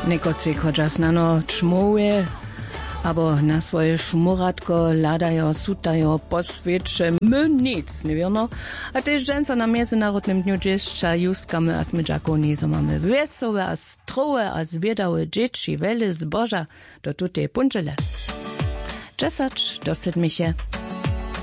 Niekotrzy chodźa znano čmuje, abo na swoje szmuratko ladają, sutają po świecie, my nic, nie wiano. A też dżęca na Międzynarodnym Dniu Dziecka juskamy, a smydżakoni, so mamy wesołe, a strołe, a zwiedałe dzieci, wiele zboża do tutej punczele. 10 do 7.